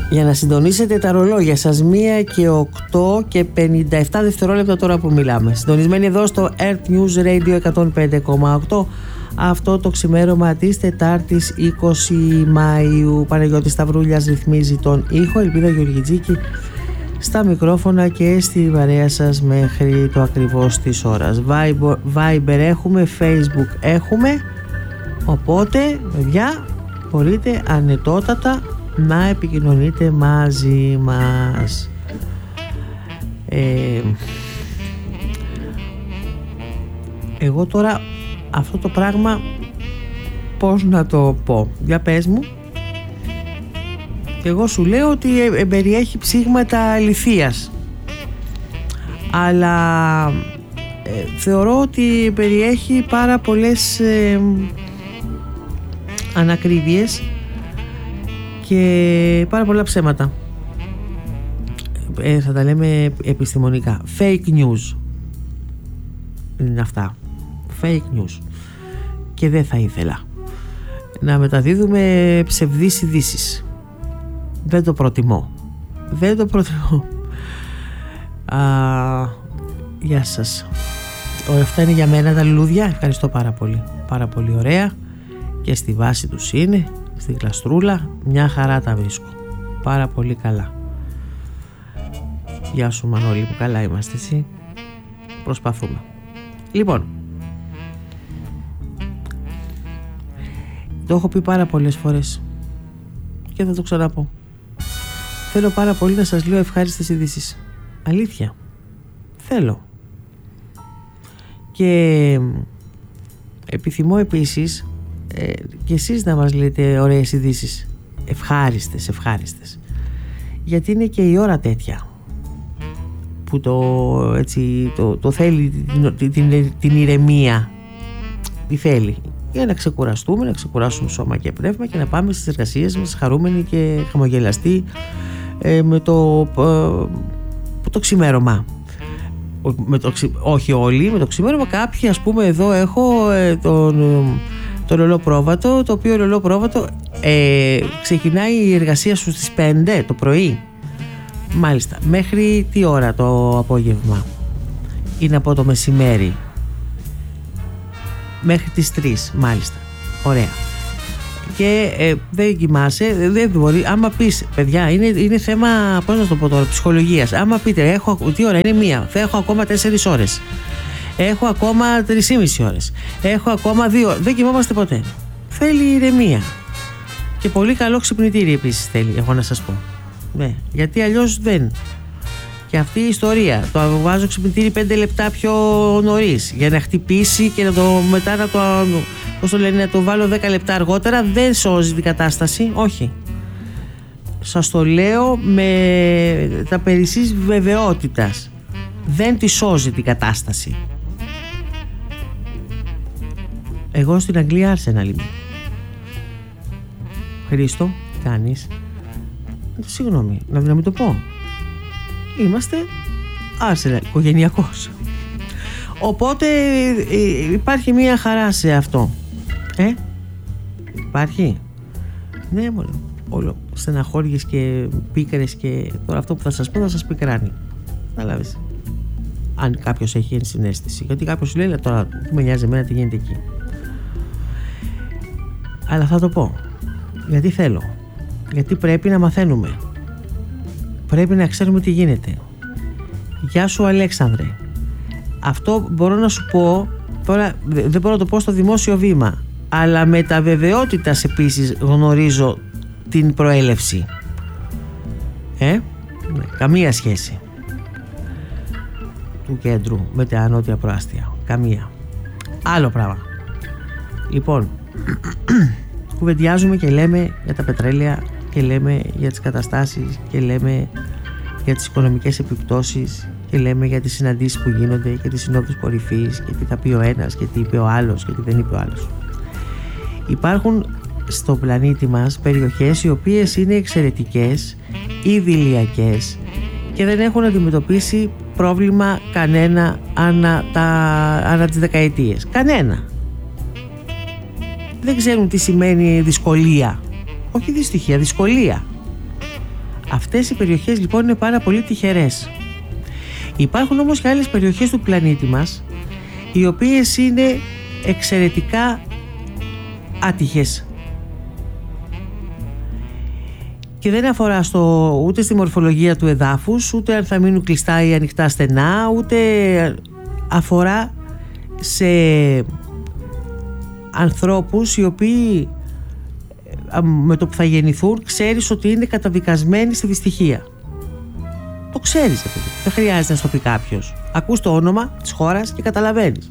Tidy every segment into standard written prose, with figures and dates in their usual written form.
Για να συντονίσετε τα ρολόγια σας, 1 και 8 και 57 δευτερόλεπτα τώρα που μιλάμε. Συντονισμένοι εδώ στο Earth News Radio 105,8. Αυτό το ξημέρωμα της Τετάρτης 20 Μαΐου. Παναγιώτης Σταυρούλιας ρυθμίζει τον ήχο. Ελπίδα Γεωργιτζίκη στα μικρόφωνα και στη παρέα σας μέχρι το ακριβώς της ώρας. Viber έχουμε, Facebook έχουμε. Οπότε, παιδιά, μπορείτε ανετότατα να επικοινωνείτε μαζί μας. Εγώ τώρα αυτό το πράγμα πώς να το πω? Για πες μου. Και εγώ σου λέω ότι περιέχει ψήγματα αληθείας, αλλά θεωρώ ότι περιέχει πάρα πολλές ανακρίβειες και πάρα πολλά ψέματα. Θα τα λέμε επιστημονικά. Fake news είναι αυτά. Fake news. Και δεν θα ήθελα να μεταδίδουμε ψευδείς ειδήσεις. Δεν το προτιμώ. Γεια σας. Αυτά είναι για μένα τα λουλούδια. Ευχαριστώ πάρα πολύ. Πάρα πολύ ωραία. Και στη βάση τους είναι, στην κλαστρούλα, μια χαρά τα βρίσκω. Πάρα πολύ καλά. Γεια σου Μανώλη που καλά είμαστε, έτσι. Προσπαθούμε. Λοιπόν, το έχω πει πάρα πολλές φορές και θα το ξαναπώ. Θέλω πάρα πολύ να σας λέω ευχάριστες ειδήσεις. Αλήθεια. Θέλω. Και επιθυμώ επίσης και εσείς να μας λέτε ωραίες ειδήσεις. Ευχάριστες. Γιατί είναι και η ώρα τέτοια που το θέλει την ηρεμία. Τι θέλει? Για να ξεκουραστούμε, να ξεκουράσουμε σώμα και πνεύμα και να πάμε στις εργασίες μας χαρούμενοι και χαμογελαστοί με το ξημέρωμα. Όχι όλοι με το ξημέρωμα, κάποιοι, ας πούμε, εδώ έχω το λολόπρόβατο, το οποίο λολόπρόβατο ξεκινάει η εργασία σου στις 5 το πρωί. Μάλιστα. Μέχρι τι ώρα το απόγευμα? Είναι από το μεσημέρι μέχρι τις 3. Μάλιστα. Ωραία. Και δεν κοιμάσαι, δεν μπορεί. Άμα πεις, παιδιά, είναι θέμα, πώς να το πω τώρα, ψυχολογίας. Άμα πείτε, τι ώρα είναι? 1, θα έχω ακόμα 4 ώρες. Έχω ακόμα 3,5 ώρες. Έχω ακόμα 2. Δεν κοιμόμαστε ποτέ. Θέλει ηρεμία. Και πολύ καλό ξυπνητήρι επίσης θέλει, έχω να σας πω. Ναι, γιατί αλλιώς δεν. Και αυτή η ιστορία, το βάζω ξυπνητήρι 5 λεπτά πιο νωρίς για να χτυπήσει και μετά να το βάλω 10 λεπτά αργότερα, δεν σώζει την κατάσταση. Όχι. Σας το λέω με τα περισσής βεβαιότητας. Δεν τη σώζει την κατάσταση. Εγώ στην Αγγλία Arsenal είμαι. Χρήστο, τι κάνεις? Συγγνώμη, να μην το πω. Είμαστε Arsenal, οικογενειακός. Οπότε υπάρχει μία χαρά σε αυτό. Υπάρχει. Ναι, μόνο. Όλο στεναχώριες και πίκρες και τώρα αυτό που θα σας πω θα σας πικράνει. Καταλάβεις. Αν κάποιος έχει ενσυναίσθηση. Γιατί κάποιος σου λέει τώρα που με νοιάζει εμένα τι γίνεται εκεί. Αλλά θα το πω. Γιατί θέλω. Γιατί πρέπει να μαθαίνουμε. Πρέπει να ξέρουμε τι γίνεται. Γεια σου Αλέξανδρε. Αυτό μπορώ να σου πω. Τώρα δεν μπορώ να το πω στο δημόσιο βήμα. Αλλά με τα βεβαιότητας επίσης γνωρίζω την προέλευση. Καμία σχέση του κέντρου με τα νότια προάστια. Καμία. Άλλο πράγμα. Λοιπόν, κουβεντιάζουμε και λέμε για τα πετρέλαια και λέμε για τις καταστάσεις και λέμε για τις οικονομικές επιπτώσεις και λέμε για τις συναντήσεις που γίνονται και τις συνόδους κορυφής και τι θα πει ο ένας και τι είπε ο άλλος και τι δεν είπε ο άλλος. Υπάρχουν στον πλανήτη μας περιοχές οι οποίες είναι εξαιρετικές, ιδηλιακές και δεν έχουν αντιμετωπίσει πρόβλημα κανένα ανά τις δεκαετίες. Κανένα. Δεν ξέρουν τι σημαίνει δυσκολία. Όχι δυστυχία, δυσκολία. Αυτές οι περιοχές λοιπόν είναι πάρα πολύ τυχερές. Υπάρχουν όμως και άλλες περιοχές του πλανήτη μας οι οποίες είναι εξαιρετικά άτυχες. Και δεν αφορά ούτε στη μορφολογία του εδάφους, ούτε αν θα μείνουν κλειστά ή ανοιχτά στενά, ούτε αφορά σε ανθρώπους οι οποίοι με το που θα γεννηθούν ξέρεις ότι είναι καταδικασμένοι στη δυστυχία. Το ξέρεις, δεν χρειάζεται να σου το πει κάποιος. Ακούς το όνομα της χώρας και καταλαβαίνεις.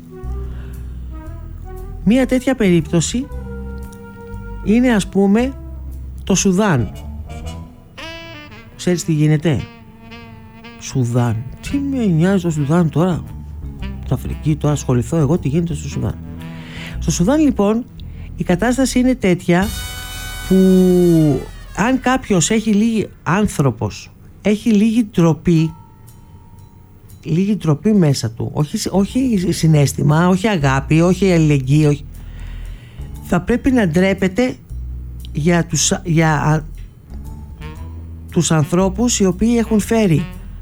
Μία τέτοια περίπτωση είναι, ας πούμε, το Σουδάν. Ξέρεις τι γίνεται? Σουδάν. Τι με νοιάζει το Σουδάν τώρα? Το Αφρική, τώρα ασχοληθώ εγώ τι γίνεται στο Σουδάν. Στο Σουδάν λοιπόν η κατάσταση είναι τέτοια που αν κάποιος άνθρωπος έχει λίγη ντροπή μέσα του, όχι συναίσθημα, όχι αγάπη, όχι αλληλεγγύη, όχι, θα πρέπει να ντρέπεται για τους ανθρώπους οι οποίοι έχουν φέρει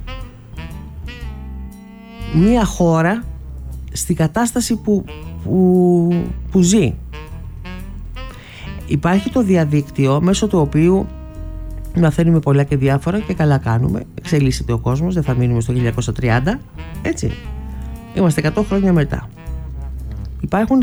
μία χώρα στην κατάσταση που ζει. Υπάρχει το διαδίκτυο μέσω του οποίου μαθαίνουμε πολλά και διάφορα και καλά κάνουμε. Εξελίσσεται ο κόσμος, δεν θα μείνουμε στο 1930, έτσι. Είμαστε 100 χρόνια μετά. Υπάρχουν